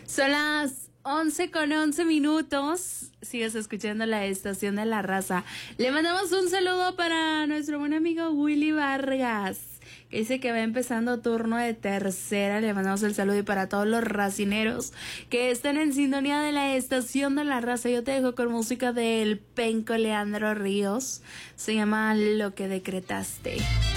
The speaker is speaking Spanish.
Son las 11:11. Sigues escuchando la estación de la raza. Le mandamos un saludo para nuestro buen amigo Willy Vargas, que dice que va empezando turno de tercera. Le mandamos el saludo y para todos los racineros que están en sintonía de la estación de la raza. Yo te dejo con música del penco Leandro Ríos. Se llama Lo que decretaste.